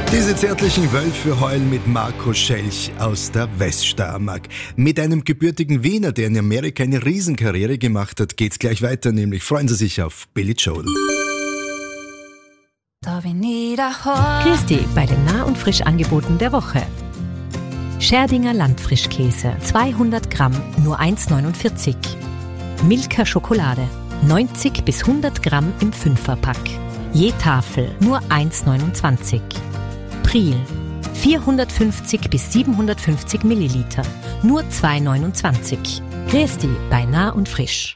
Diese zärtlichen Wölfe heulen mit Marco Schelch aus der Weststeiermark. Mit einem gebürtigen Wiener, der in Amerika eine Riesenkarriere gemacht hat, geht's gleich weiter, nämlich freuen Sie sich auf Billy Joel. Grüß dich bei den Nah- und Frischangeboten der Woche. Scherdinger Landfrischkäse, 200 Gramm, nur 1,49. Milka Schokolade, 90 bis 100 Gramm im 5er-Pack. Je Tafel nur 1,29. Priel, 450 bis 750 Milliliter, nur 2,29. Grüß dich bei Nah und Frisch.